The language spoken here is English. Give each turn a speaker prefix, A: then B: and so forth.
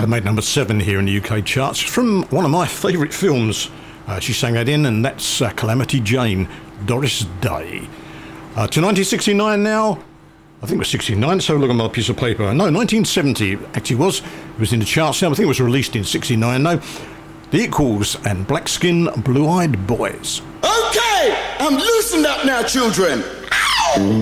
A: made number 7 here in the UK charts from one of my favourite films. She sang that in, and that's Calamity Jane, Doris Day. To 1969 now. I think it was 69, so look at my piece of paper. No, 1970 it actually was. It was in the charts now. I think it was released in 69 though. The Equals and Black Skin, Blue Eyed Boys.
B: Okay, I'm loosened up now, children. Ow!